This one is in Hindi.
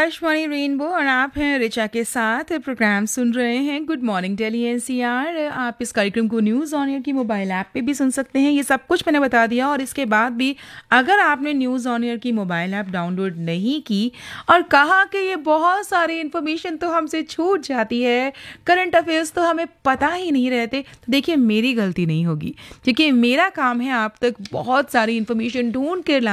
आकाशवाणी रेनबो और आप हैं ऋचा के साथ। प्रोग्राम सुन रहे हैं गुड मॉर्निंग दिल्ली एनसीआर। आप इस कार्यक्रम को न्यूज़ ऑन एयर की मोबाइल ऐप पे भी सुन सकते हैं। ये सब कुछ मैंने बता दिया और इसके बाद भी अगर आपने न्यूज़ ऑन एयर की मोबाइल ऐप डाउनलोड नहीं की और कहा कि ये बहुत सारी इन्फॉर्मेशन तो हमसे छूट जाती है, करंट अफेयर्स तो हमें पता ही नहीं रहते, तो देखिए मेरी गलती नहीं होगी, क्योंकि मेरा काम है आप तक बहुत सारी इन्फॉर्मेशन ढूंढ कर